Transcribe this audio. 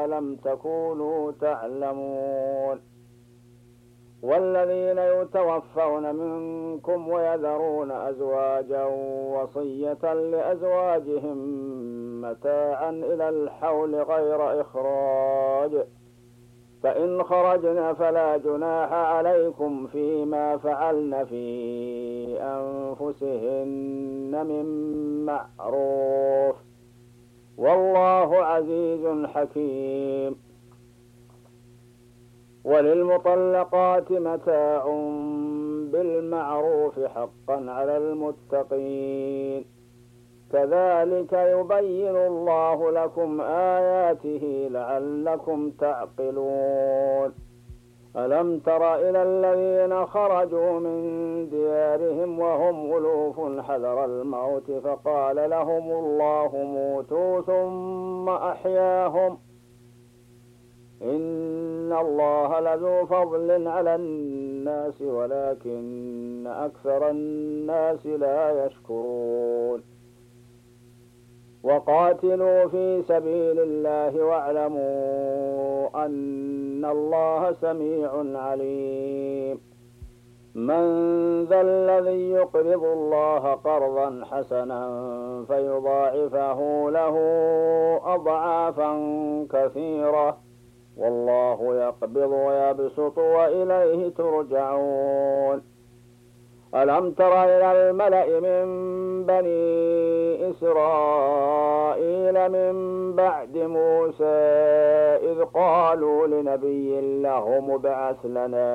لم تكونوا تعلمون. والذين يتوفون منكم ويذرون أزواجا وصية لأزواجهم متاعا إلى الحول غير إخراج، فإن خرجن فلا جناح عليكم فيما فعلن في أنفسهن من معروف، والله عزيز حكيم. وللمطلقات متاع بالمعروف حقا على المتقين، كذلك يبين الله لكم آياته لعلكم تعقلون. ألم تر إلى الذين خرجوا من ديارهم وهم ألوف حذر الموت فقال لهم الله موتوا ثم أحياهم، إن الله لذو فضل على الناس ولكن أكثر الناس لا يشكرون. وقاتلوا في سبيل الله واعلموا أن الله سميع عليم. من ذا الذي يقرض الله قرضا حسنا فيضاعفه له أضعافا كثيرة، والله يقبض ويبسط وإليه ترجعون. ألم تر إلى الملأ من بني إسرائيل من بعد موسى إذ قالوا لنبي له ابعث لنا